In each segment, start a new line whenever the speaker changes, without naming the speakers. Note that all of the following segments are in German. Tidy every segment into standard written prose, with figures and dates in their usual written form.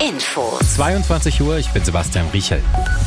Infos.
22 Uhr, ich bin Sebastian Riechel.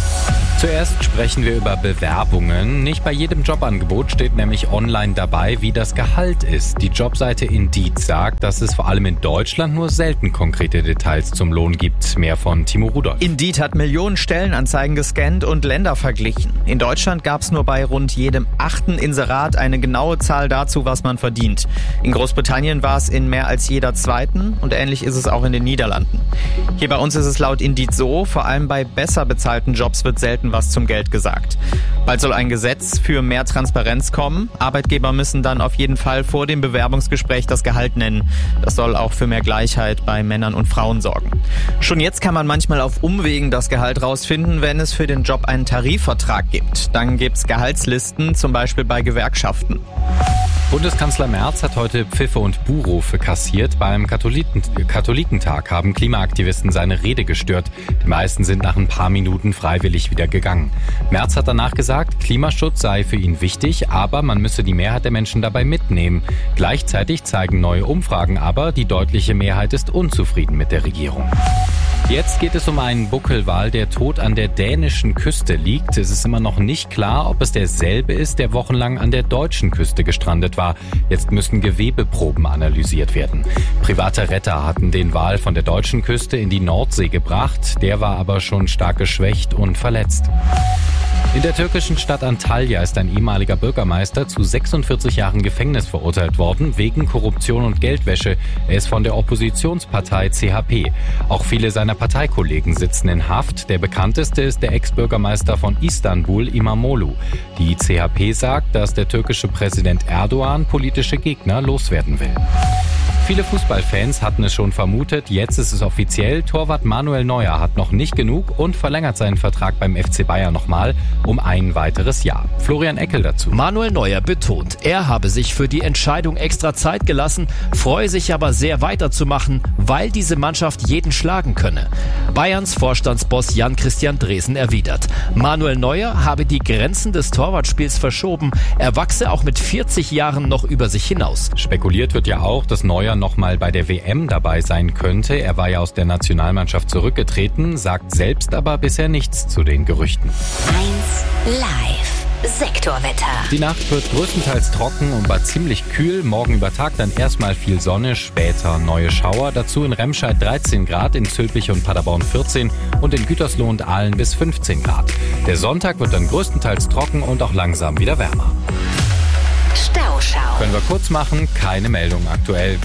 Zuerst sprechen wir über Bewerbungen. Nicht bei jedem Jobangebot steht nämlich online dabei, wie das Gehalt ist. Die Jobseite Indeed sagt, dass es vor allem in Deutschland nur selten konkrete Details zum Lohn gibt. Mehr von Timo Rudolph.
Indeed hat Millionen Stellenanzeigen gescannt und Länder verglichen. In Deutschland gab es nur bei rund jedem 8. Inserat eine genaue Zahl dazu, was man verdient. In Großbritannien war es in mehr als jeder 2. und ähnlich ist es auch in den Niederlanden. Hier bei uns ist es laut Indeed so, vor allem bei besser bezahlten Jobs wird selten was zum Geld gesagt. Bald soll ein Gesetz für mehr Transparenz kommen. Arbeitgeber müssen dann auf jeden Fall vor dem Bewerbungsgespräch das Gehalt nennen. Das soll auch für mehr Gleichheit bei Männern und Frauen sorgen. Schon jetzt kann man manchmal auf Umwegen das Gehalt rausfinden, wenn es für den Job einen Tarifvertrag gibt. Dann gibt's Gehaltslisten, zum Beispiel bei Gewerkschaften.
Bundeskanzler Merz hat heute Pfiffe und Buhrufe kassiert. Beim Katholikentag haben Klimaaktivisten seine Rede gestört. Die meisten sind nach ein paar Minuten freiwillig wieder gegangen. Merz hat danach gesagt, Klimaschutz sei für ihn wichtig, aber man müsse die Mehrheit der Menschen dabei mitnehmen. Gleichzeitig zeigen neue Umfragen aber, die deutliche Mehrheit ist unzufrieden mit der Regierung. Jetzt geht es um einen Buckelwal, der tot an der dänischen Küste liegt. Es ist immer noch nicht klar, ob es derselbe ist, der wochenlang an der deutschen Küste gestrandet war. Jetzt müssen Gewebeproben analysiert werden. Private Retter hatten den Wal von der deutschen Küste in die Nordsee gebracht. Der war aber schon stark geschwächt und verletzt. In der türkischen Stadt Antalya ist ein ehemaliger Bürgermeister zu 46 Jahren Gefängnis verurteilt worden, wegen Korruption und Geldwäsche. Er ist von der Oppositionspartei CHP. Auch viele seiner Parteikollegen sitzen in Haft. Der bekannteste ist der Ex-Bürgermeister von Istanbul, İmamoğlu. Die CHP sagt, dass der türkische Präsident Erdogan politische Gegner loswerden will. Viele Fußballfans hatten es schon vermutet, jetzt ist es offiziell. Torwart Manuel Neuer hat noch nicht genug und verlängert seinen Vertrag beim FC Bayern nochmal um ein weiteres Jahr. Florian Eckel dazu.
Manuel Neuer betont, er habe sich für die Entscheidung extra Zeit gelassen, freue sich aber sehr weiterzumachen, weil diese Mannschaft jeden schlagen könne. Bayerns Vorstandsboss Jan-Christian Dresen erwidert, Manuel Neuer habe die Grenzen des Torwartspiels verschoben, er wachse auch mit 40 Jahren noch über sich hinaus.
Spekuliert wird ja auch, dass Neuer nochmal bei der WM dabei sein könnte. Er war ja aus der Nationalmannschaft zurückgetreten, sagt selbst aber bisher nichts zu den Gerüchten.
1 Live. Sektorwetter.
Die Nacht wird größtenteils trocken und war ziemlich kühl. Morgen über Tag dann erstmal viel Sonne, später neue Schauer. Dazu in Remscheid 13 Grad, in Zülpich und Paderborn 14 und in Gütersloh und Aalen bis 15 Grad. Der Sonntag wird dann größtenteils trocken und auch langsam wieder wärmer.
Stauschau.
Können wir kurz machen, keine Meldung aktuell.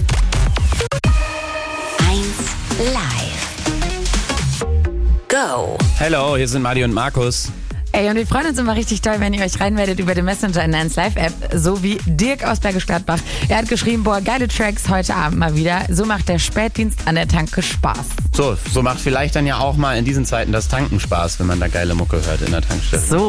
1 Live. Go.
Hello, hier sind Madi und Markus.
Ey, und wir freuen uns immer richtig toll, wenn ihr euch reinmeldet über den Messenger in der 1 Live App, so wie Dirk aus Bergisch Gladbach. Er hat geschrieben, boah, geile Tracks heute Abend mal wieder. So macht der Spätdienst an der Tanke Spaß.
So macht vielleicht dann ja auch mal in diesen Zeiten das Tanken Spaß, wenn man da geile Mucke hört in der Tankstelle.
So.